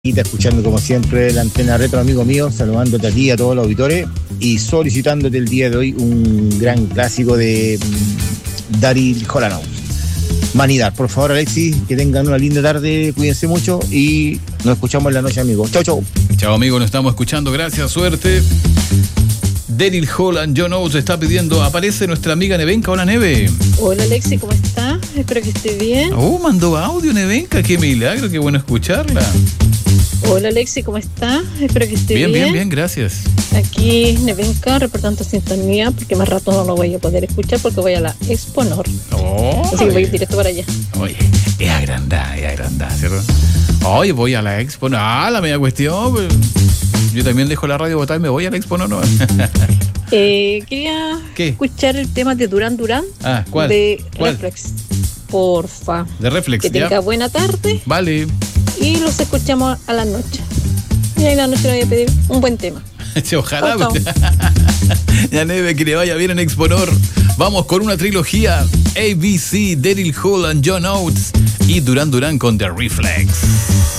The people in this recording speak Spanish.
Escuchando como siempre la antena retro, amigo mío, saludándote a ti y a todos los auditores y solicitándote el día de hoy un gran clásico de Daryl Hall. Manidad, por favor, Alexis, que tengan una linda tarde, cuídense mucho y nos escuchamos en la noche, amigos. Chau, chau. Chao, amigo, nos estamos escuchando, gracias, suerte. Daryl Hall and John Oates está pidiendo, aparece nuestra amiga Nevenka. Hola, Neve. Hola, Alexi, ¿cómo está? Espero que esté bien. Mandó audio, Nevenka, qué milagro, qué bueno escucharla. Hola, Alexi, ¿cómo está? Espero que esté bien. Bien, gracias. Aquí Nevenka reportando sintonía, porque más rato no lo voy a poder escuchar porque voy a la Expo Nord. Así que voy a ir directo para allá. Oye, es agrandada, ¿cierto? Oye, voy a la Expo, la media cuestión. Pues. Yo también dejo la radio botada y me voy a la Expo, no. Quería escuchar el tema de Duran Duran. ¿Cuál? De ¿Cuál? Reflex. Porfa. De Reflex, que tenga buena tarde. Vale. Y los escuchamos a la noche. Y ahí la noche le voy a pedir un buen tema. Ojalá. Chao. Ya, Neve, que le vaya bien en Exponor. Vamos con una trilogía. ABC, Daryl Hall and John Oates y Duran Duran con The Reflex.